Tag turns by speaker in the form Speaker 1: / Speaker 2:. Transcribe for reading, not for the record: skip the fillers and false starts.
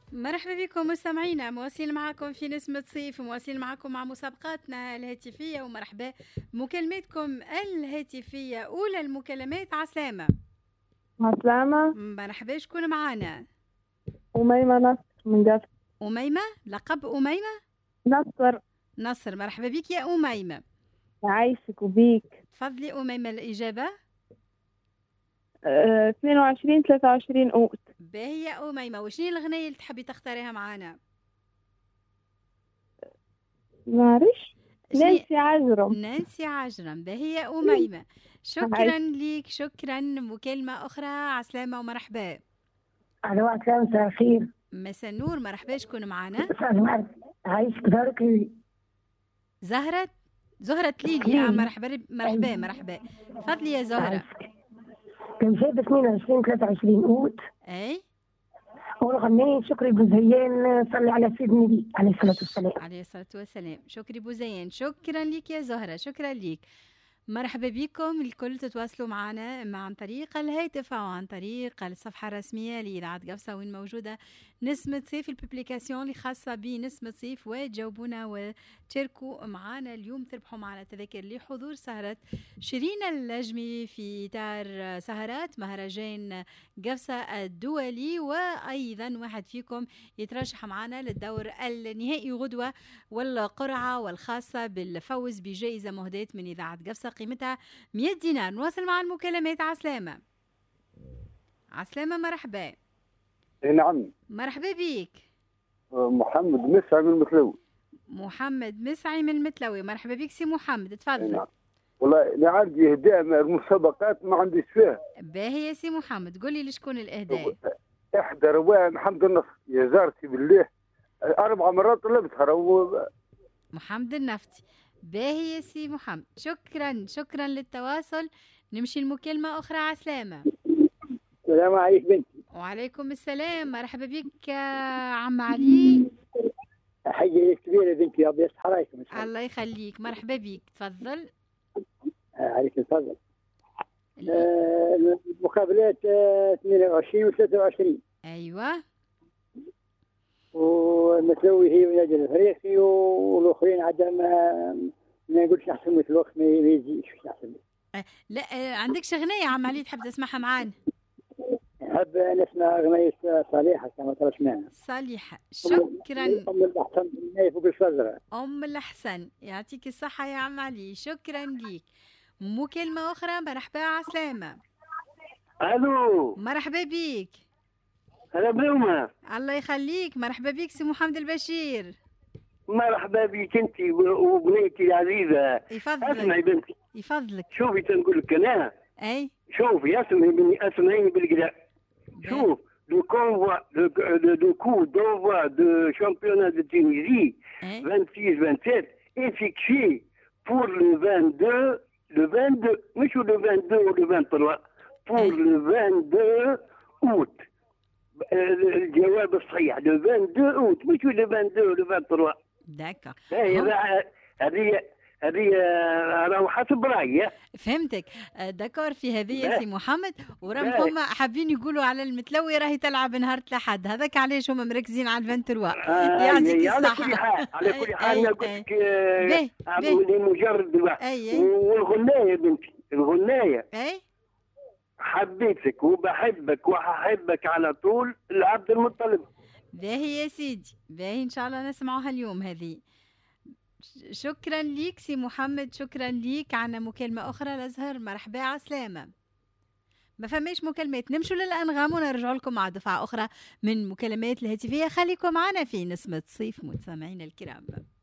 Speaker 1: مرحبا بكم مستمعينا، مواصلين معكم في نسمة صيف، مواصلين معكم مع مسابقاتنا الهاتفية، ومرحبا بمكالماتكم الهاتفية. أولى المكالمات عسلامة.
Speaker 2: عسلامة.
Speaker 1: مرحبا، شكون معانا؟
Speaker 2: أميمة نصر من جف.
Speaker 1: أميمة، لقب أميمة؟
Speaker 2: نصر.
Speaker 1: مرحبا بك يا أميمة.
Speaker 2: عايشك وبيك.
Speaker 1: تفضلي أميمة الإجابة.
Speaker 2: 22-23 أوت.
Speaker 1: باهي يا أميمة، وشني الأغنية اللي تحبي تختاريها معانا؟
Speaker 2: معرفش. نانسي عجرم.
Speaker 1: نانسي عجرم. باهي يا أميمة، شكرا ليك، شكرا. مكالمة أخرى عسلامة ومرحبا.
Speaker 3: ألو عسلامة، مساء الخير.
Speaker 1: مساء النور، مرحبا، شكون معانا؟
Speaker 3: مساء الورد، عايشك دارك لي.
Speaker 1: زهرة ليلي. مرحبا. تفضلي يا زهرة.
Speaker 3: كان شايف 22-23 أوت.
Speaker 1: أي
Speaker 3: ونغني شكري بوزيان، صلي على سيدنا النبي عليه الصلاة والسلام.
Speaker 1: عليه الصلاة والسلام. شكري بوزيان، شكرا لك يا زهرة، شكرا لك. مرحبا بكم الكل، تتواصلوا معنا عن طريق الهاتف أو عن طريق الصفحة الرسمية لإذاعة قفصة، وين موجودة نسمة صيف، الببليكاسيون اللي خاصة بنسمة صيف، وتجاوبونا وتشاركوا معنا اليوم، تربحوا معنا تذاكر لحضور سهرة شيرين اللجمي في دار سهرات مهرجان قفصة الدولي، وأيضا واحد فيكم يترشح معنا للدور النهائي غدوة والقرعة والخاصة بالفوز بجائزة مهداة من إذاعة قفصة قيمتها 100 دينار. نواصل مع المكالمات. عسلامة مرحبا.
Speaker 4: نعم،
Speaker 1: مرحبا بيك.
Speaker 4: محمد مسعي من المثلوي.
Speaker 1: محمد مسعي من المثلوي، مرحبا بيك سي محمد، تفضل.
Speaker 4: نعم، والله أنا عندي إهداء المسابقات ما عنديش فيها.
Speaker 1: باهي يا سي محمد، قولي لي شكون الإهداء.
Speaker 4: إحدى روان محمد النصر، يا زارتي بالله 4 مرات طلبتها.
Speaker 1: محمد النفتي. باهي يا سي محمد، شكرا للتواصل. نمشي المكالمة أخرى. عسلامة.
Speaker 5: السلام عليك بنتي.
Speaker 1: وعليكم السلام، مرحبا بك عم علي.
Speaker 5: حية كبيرة بنتي، ربي يصحى رايك.
Speaker 1: الله يخليك، مرحبا بك، تفضل.
Speaker 5: عليك الفضل. المقابلات 22 و 23.
Speaker 1: أيوة.
Speaker 5: والمثلوي هي ونادي الفريقي، والاخرين عدا ما نقولش احسن مثل الوقت، ما يزيدش احسن.
Speaker 1: لا عندكش اغنيه عم علي تحب تسمعها معانا؟
Speaker 5: نحب نسمع اغنيه صالحه كما ترى معنا.
Speaker 1: صالحه، شكرا.
Speaker 5: ام الاحسن فوق الشجره.
Speaker 1: ام الاحسن، يعطيك الصحه يا عم علي، شكرا ليك. مكالمه اخرى. مرحبا. عسلامه.
Speaker 6: الو،
Speaker 1: مرحبا بيك.
Speaker 6: هلا بلومة.
Speaker 1: الله يخليك، مرحبا بيك سي محمد البشير.
Speaker 6: مرحبا بك انت وبنيتي العزيزه.
Speaker 1: يفضلك.
Speaker 6: اسمعي بنتي،
Speaker 1: يفضلك.
Speaker 6: شوفي تنقول لك انا.
Speaker 1: اي
Speaker 6: شوفي، اسمعيني بالكدا. شوف le coup d'envoi de championnat de Tunisie 26-27 est fixé pour le 22 مش le 22 ou le 23 pour le 22 août. الجواب الصحيح le 22 août مش le 22 ou le 23.
Speaker 1: داكا.
Speaker 6: هذه راهو حسب رايي.
Speaker 1: فهمتك. داكور في هذه يا سي محمد. وراهم هما حابين يقولوا على المثلوي راهي تلعب نهار الأحد، هذاك علاش هما مركزين على الفانتروا. يعطيك الصحة.
Speaker 6: على كل حال أنا قلت لك مجرد والغناية بنتي، الغناية حبيتك وبحبك وححبك على طول، العبد المطلب.
Speaker 1: باهي يا سيدي، باهي إن شاء الله نسمعوها اليوم هذه. شكرا ليك سي محمد، شكرا ليك. عنا مكالمة أخرى لزهر. مرحبا. عسلامة. ما فماش مكالمات، نمشوا للأنغام ونرجع لكم مع دفعة أخرى من مكالمات الهاتفية. خليكم معنا في نسمة صيف مستمعينا الكرام.